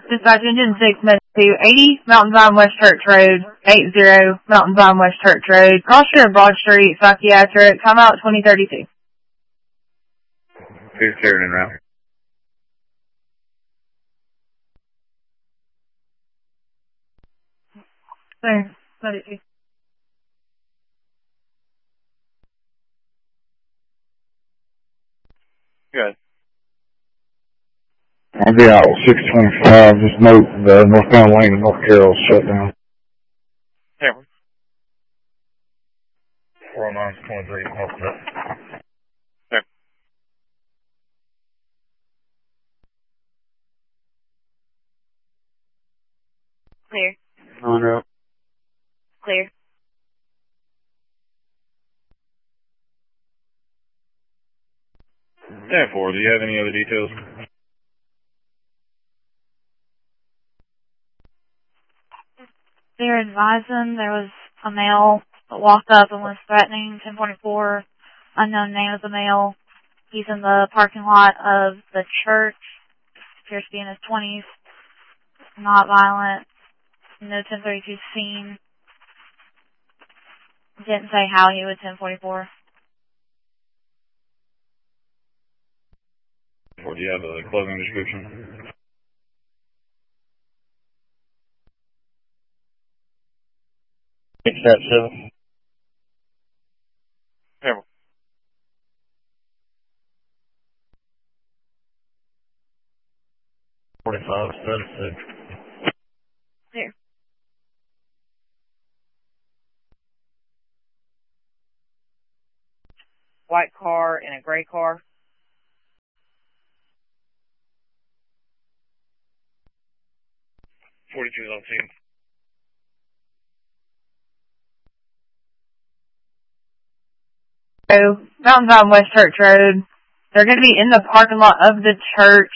Dispatch Engine 6, Med 2, 80 Mountain Vine West Church Road, 80 Mountain Vine West Church Road, Cross Street Broad Street, Psychiatric, come out 2032. Here's Sheridan route. There, let it be. Good. I'll be out 625. Just note the northbound lane in North Carroll's shut down. Cameron. 409-23 Northbrook. Okay. Clear. On route. Clear. 10-4, do you have any other details? They're advising there was a male that walked up and was threatening 1044, unknown name of the male. He's in the parking lot of the church, appears to be in his 20s, not violent, no 1032 seen. Didn't say how he was 1044. Or do you have a clothing description? That 7. Cameron. 45, 36. Clear. White car and a gray car. '42's on scene. So, Mountain Vine West Church Road. They're going to be in the parking lot of the church.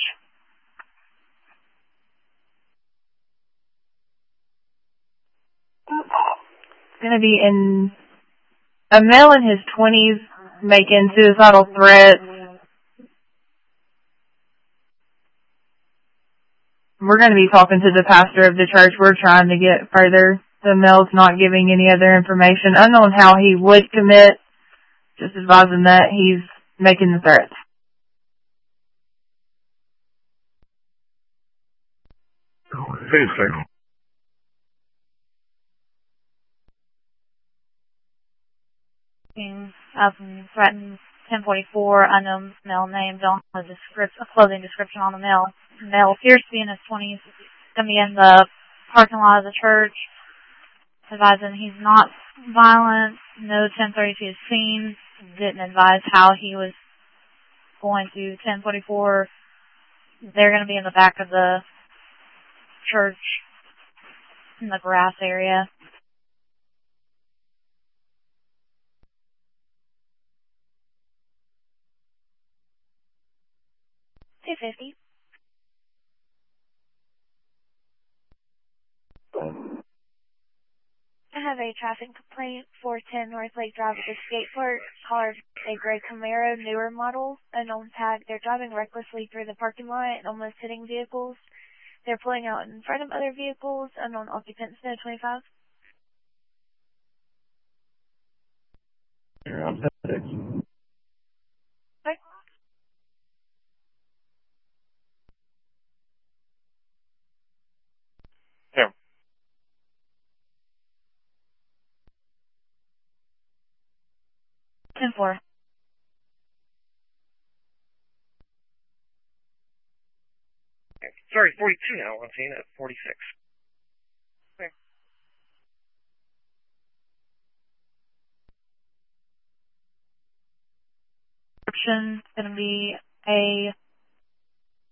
It's going to be in a male in his 20s making suicidal threats. We're going to be talking to the pastor of the church. We're trying to get further. The male's not giving any other information. Unknown how he would commit. Just advising that he's making the threats. Please, sir. Being up and threatened 1044, unknown male name, don't have a clothing description on the male. The male appears to be in his 20s, going to be in the parking lot of the church, advising he's not violent, no 1032 seen, didn't advise how he was going to 1044. They're going to be in the back of the church in the grass area. $250. I have a traffic complaint, 410 North Lake Drive at the skate park. Caller, a gray Camaro, newer model, unknown tag. They're driving recklessly through the parking lot and almost hitting vehicles. They're pulling out in front of other vehicles. Unknown occupants, no 25. You're on 6. Okay. Cameron. 10-4. Sorry, 42 now on scene at 46. Clear. Description is going to be a